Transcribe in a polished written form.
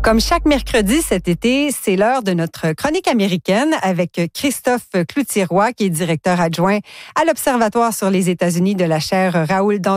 Comme chaque mercredi cet été, c'est l'heure de notre chronique américaine avec Christophe Cloutier-Roy, qui est directeur adjoint à l'Observatoire sur les États-Unis de la chaire Raoul